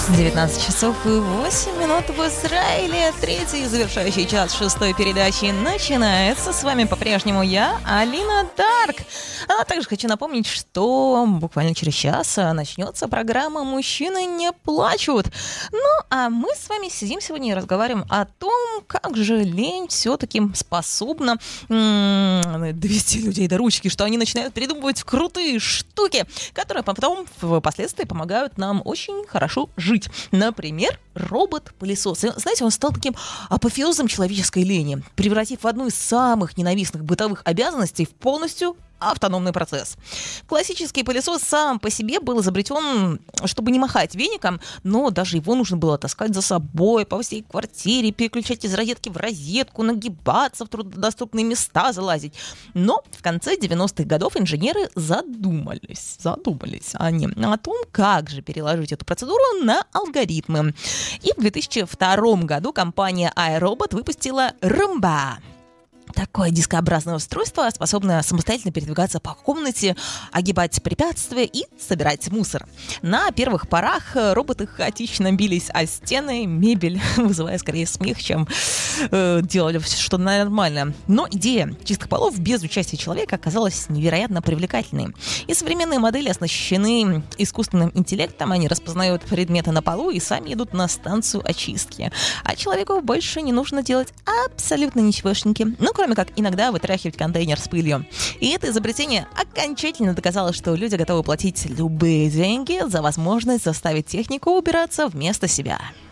19 часов и 8 минут в Израиле. Третий завершающий час шестой передачи начинается. С вами по-прежнему я, Алина Дарк. А также хочу напомнить, что буквально через час начнется программа «Мужчины не плачут». Ну, а мы с вами сидим сегодня и разговариваем о том, как же лень все-таки способна довести людей до ручки, что они начинают придумывать крутые штуки, которые потом впоследствии помогают нам очень хорошо жить. Например, робот-пылесос. Знаете, он стал таким апофеозом человеческой лени, превратив в одну из самых ненавистных бытовых обязанностей в полностью автономный процесс. Классический пылесос сам по себе был изобретен, чтобы не махать веником, но даже его нужно было таскать за собой по всей квартире, переключать из розетки в розетку, нагибаться в труднодоступные места, залазить. Но в конце 90-х годов инженеры задумались они о том, как же переложить эту процедуру на алгоритмы. И в 2002 году компания iRobot выпустила Roomba. Такое дискообразное устройство, способное самостоятельно передвигаться по комнате, огибать препятствия и собирать мусор. На первых порах роботы хаотично бились о стены, мебель, вызывая скорее смех, чем делали что-то нормальное. Но идея чистых полов без участия человека оказалась невероятно привлекательной. И современные модели оснащены искусственным интеллектом, они распознают предметы на полу и сами идут на станцию очистки. А человеку больше не нужно делать абсолютно ничегошники. Ну, кроме как иногда вытряхивать контейнер с пылью. И это изобретение окончательно доказало, что люди готовы платить любые деньги за возможность заставить технику убираться вместо себя.